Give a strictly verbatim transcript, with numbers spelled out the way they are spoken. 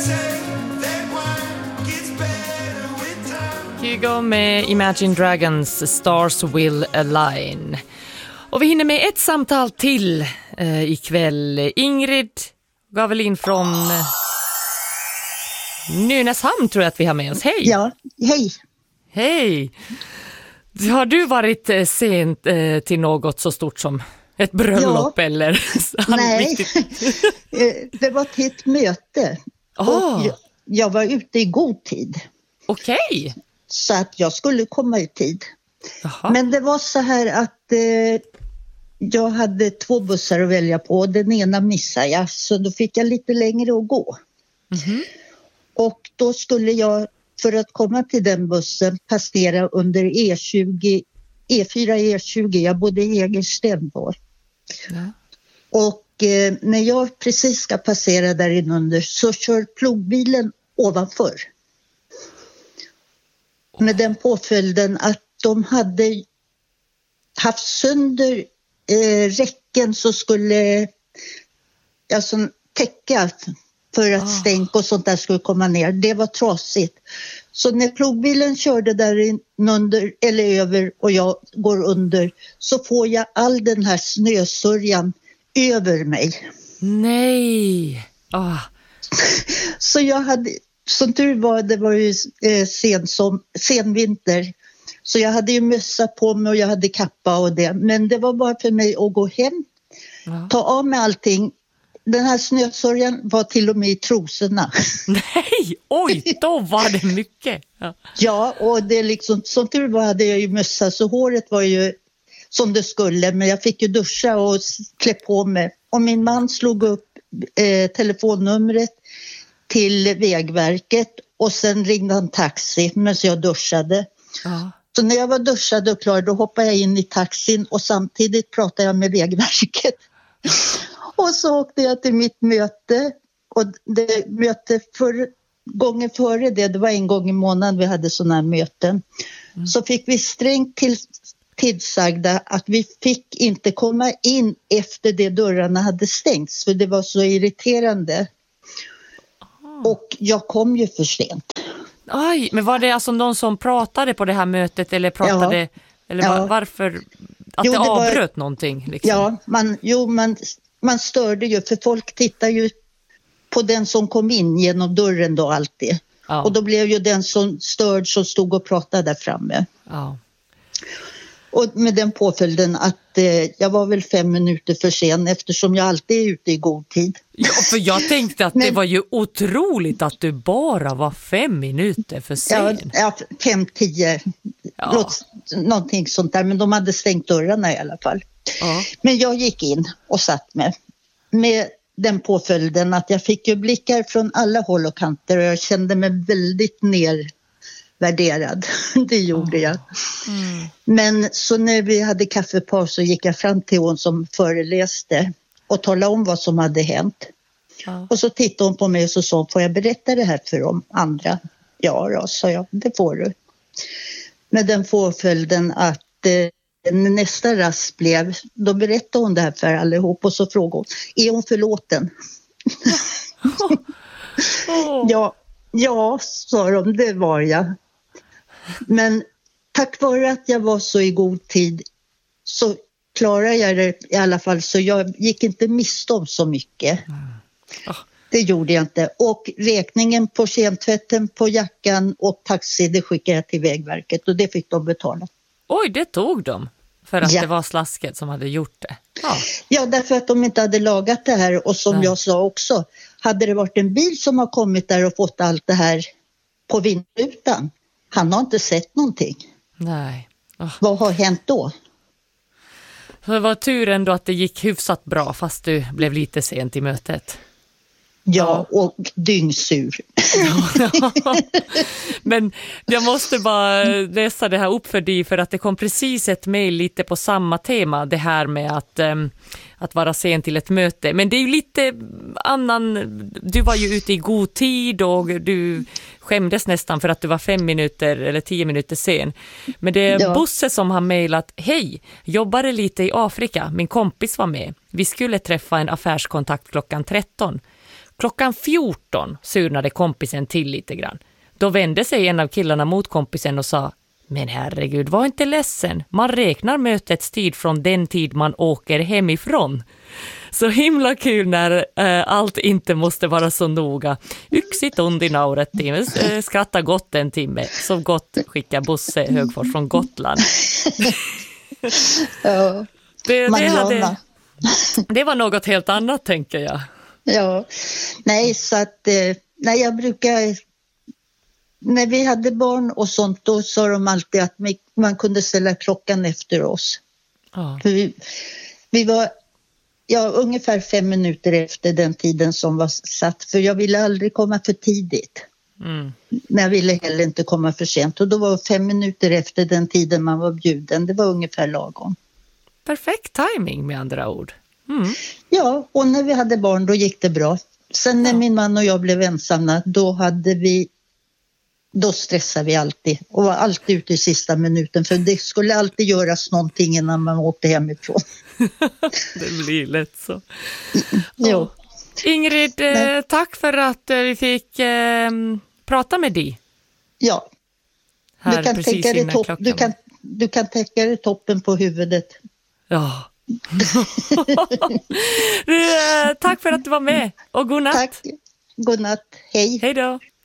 Kygo med Imagine Dragons Stars Will Align. Och vi hinner med ett samtal till eh, ikväll. Ingrid Gavelin från eh, Nynäshamn tror jag att vi har med oss. Hej! Ja, hej! Hej! Har du varit eh, sent eh, till något så stort som ett bröllop ja. eller? Nej, det var till ett möte. Oh. Och jag, jag var ute i god tid. Okej. Okay. Så att jag skulle komma i tid. Aha. Men det var så här att eh, jag hade två bussar att välja på. Den ena missade jag, så då fick jag lite längre att gå. Mm-hmm. Och då skulle jag, för att komma till den bussen, passera under E tjugo, E fyra E tjugo. Jag bodde i Egersten då. Ja. Och eh, när jag precis ska passera där inunder så kör plogbilen ovanför. Med den påföljden att de hade haft sönder eh, räcken så skulle alltså, täcka för att oh. stänk och sånt där skulle komma ner. Det var trasigt. Så när plogbilen körde där under eller över och jag går under så får jag all den här snösörjan över mig. Nej! Oh. Så jag hade... Som tur var, det var ju eh, sen, som, sen vinter. Så jag hade ju mössa på mig och jag hade kappa och det. Men det var bara för mig att gå hem, ja. ta av mig allting. Den här snösörjan var till och med i trosorna. Nej, oj, då var det mycket. Ja, ja och det liksom, som tur var hade jag ju mössa så håret var ju som det skulle. Men jag fick ju duscha och klä på mig. Och min man slog upp eh, telefonnumret till Vägverket och sen ringde han taxi medan jag duschade. Ja. Så när jag var duschad och klar då hoppade jag in i taxin och samtidigt pratade jag med Vägverket. Och så åkte jag till mitt möte och det möte för, gången före det, det var en gång i månaden vi hade sådana här möten. Mm. Så fick vi strängt till, tillsagda att vi fick inte komma in efter det dörrarna hade stängts för det var så irriterande. Och jag kom ju för sent. Aj, men var det alltså någon som pratade på det här mötet eller pratade ja. eller var, ja. varför att jo, det, det avbröt var, någonting liksom? Ja, man jo man man störde ju för folk tittar ju på den som kom in genom dörren då alltid. Ja. Och då blev ju den som störd som stod och pratade där framme. Ja. Och med den påföljden att eh, jag var väl fem minuter för sen eftersom jag alltid är ute i god tid. Ja, för jag tänkte att men, det var ju otroligt att du bara var fem minuter för sen. Ja, ja fem, tio, ja. Låt, någonting sånt där. Men de hade stängt dörrarna i alla fall. Ja. Men jag gick in och satt med. Med den påföljden att jag fick ju blickar från alla håll och kanter och jag kände mig väldigt ner... värderad, det gjorde jag. Mm. Men så när vi hade kaffepaus så gick jag fram till hon som föreläste och talade om vad som hade hänt. Ja. Och så tittade hon på mig och så sa, får jag berätta det här för de andra? Ja, då, sa jag, det får du. Med den påföljden att eh, nästa rast blev, då berättade hon det här för allihop och så frågade hon, är hon förlåten? oh. Ja, ja, sa de, det var jag. Men tack vare att jag var så i god tid så klarade jag det i alla fall. Så jag gick inte miste om så mycket. Mm. Oh. Det gjorde jag inte. Och räkningen på kemtvätten, på jackan och taxi, det skickade jag till Vägverket. Och det fick de betala. Oj, det tog de. För att ja. det var slasket som hade gjort det. Ja. ja, därför att de inte hade lagat det här. Och som Nej. jag sa också, hade det varit en bil som har kommit där och fått allt det här på vindrutan. Han har inte sett någonting. Nej. Oh. Vad har hänt då? Det var tur ändå att det gick hyfsat bra fast du blev lite sent i mötet. Ja, och dyngsur. Men jag måste bara läsa det här upp för dig för att det kom precis ett mejl lite på samma tema. Det här med att, um, att vara sen till ett möte. Men det är ju lite annan... Du var ju ute i god tid och du skämdes nästan för att du var fem minuter eller tio minuter sen. Men det är ja. Bosse som har mejlat: hej, jobbade lite i Afrika. Min kompis var med. Vi skulle träffa en affärskontakt klockan tretton. Klockan fjorton surnade kompisen till lite grann. Då vände sig en av killarna mot kompisen och sa: men herregud, var inte ledsen. Man räknar mötets tid från den tid man åker hemifrån. Så himla kul när äh, allt inte måste vara så noga. Yxit undi nauret timme, äh, skratta gott en timme. Så gott skickar Bosse Högfors från Gotland. Ja, det, det, hade, det var något helt annat, tänker jag. Ja, nej så att eh, nej, jag brukar... När vi hade barn och sånt, då sa de alltid att man kunde ställa klockan efter oss. Ja. För vi, vi var ja, ungefär fem minuter efter den tiden som var satt. För jag ville aldrig komma för tidigt. Mm. Men jag ville heller inte komma för sent. Och då var fem minuter efter den tiden man var bjuden. Det var ungefär lagom. Perfekt timing med andra ord. Mm. Ja, och när vi hade barn då gick det bra. Sen när ja. min man och jag blev ensamma, då hade vi... Då stressade vi alltid och var alltid ute i sista minuten, för det skulle alltid göras någonting innan man åkte hemifrån. Det blir lätt så. Jo. Oh. Ingrid, eh, tack för att eh, vi fick eh, prata med dig. Ja, här du kan, täcka det topp, du, kan, du kan täcka det toppen på huvudet. Ja. du, eh, tack för att du var med och god natt. Tack, god natt, hej. Hej då.